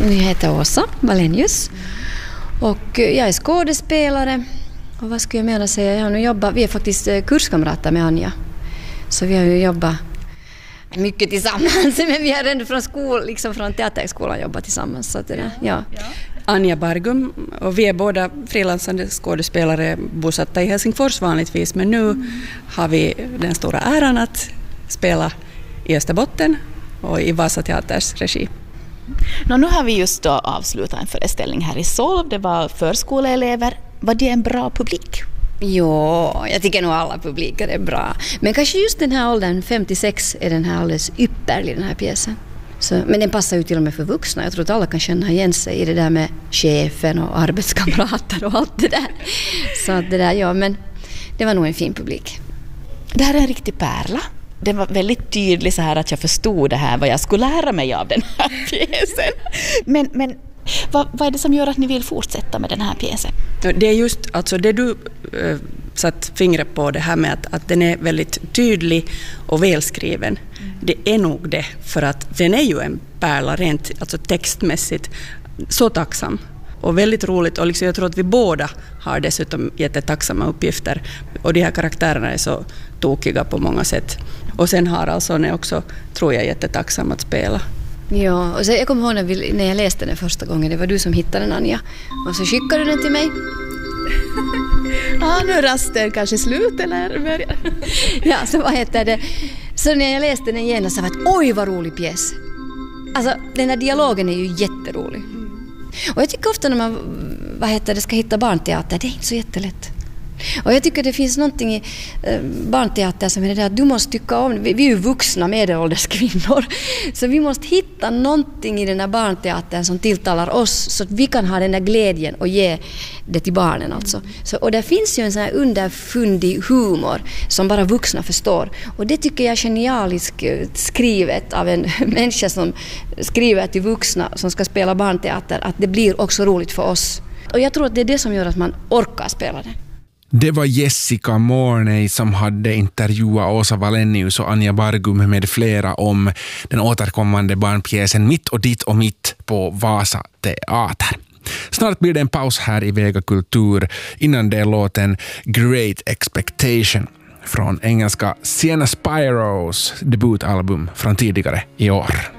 Jag heter Åsa Wallenius och jag är skådespelare. Och vad skulle jag mena säga? Jag har nu jobbat, vi är faktiskt kurskamrater med Anja. Så vi har ju jobbat mycket tillsammans, men vi har ändå från teaterskolan jobbat tillsammans. Så det ja. Anja Bargum, och vi är båda frilansande skådespelare bosatta i Helsingfors vanligtvis, men nu har vi den stora äran att spela i Österbotten och i Vasa Teaters regi. Nu har vi just då avslutat en föreställning här i Solv. Det var förskoleelever. Var det en bra publik? Ja, jag tycker nog alla publiker är bra. Men kanske just den här åldern, 56, är den här alldeles ypperlig, den här pjäsen. Men den passar ju till och med för vuxna. Jag tror att alla kan känna igen sig i det där med chefen och arbetskamrater och allt det där. Så att det där, ja, men det var nog en fin publik. Det här är en riktig pärla. Det var väldigt tydligt så här att jag förstod det här, vad jag skulle lära mig av den här pjäsen. Men vad är det som gör att ni vill fortsätta med den här pjäsen? Det är just alltså det du satt fingret på, det här med att den är väldigt tydlig och välskriven. Det är nog det, för att den är ju en pärla rent alltså textmässigt, så tacksam och väldigt roligt, och liksom jag tror att vi båda har dessutom jättetacksamma uppgifter, och de här karaktärerna är så tokiga på många sätt. Och sen har alltså är också, tror jag, jättetacksam att spela. Ja, och så jag kommer ihåg när jag läste den första gången, det var du som hittade den, Anja, och så skickade du den till mig. Nu är rasten kanske slut eller börjar. Ja, så vad heter det? Så när jag läste den igen så var det oj vad rolig pjäs. Alltså den här dialogen är ju jätterolig. Och jag tycker ofta när man ska hitta barnteater, det är inte så jättelätt. Och jag tycker det finns någonting i barnteater som är det där att du måste tycka om, vi är ju vuxna medelålders kvinnor, så vi måste hitta någonting i den här barnteatern som tilltalar oss så att vi kan ha den där glädjen och ge det till barnen alltså. Så, och det finns ju en sån här underfundig humor som bara vuxna förstår, och det tycker jag är genialiskt skrivet av en människa som skriver till vuxna som ska spela barnteater, att det blir också roligt för oss. Och jag tror att det är det som gör att man orkar spela det. Det var Jessica Morney som hade intervjuat Åsa Wallenius och Anja Bargum med flera om den återkommande barnpjäsen Mitt och ditt och mitt på Vasa Teater. Snart blir det en paus här i Vega Kultur. Innan det är låten Great Expectation från engelska Sienna Spiros debutalbum från tidigare i år.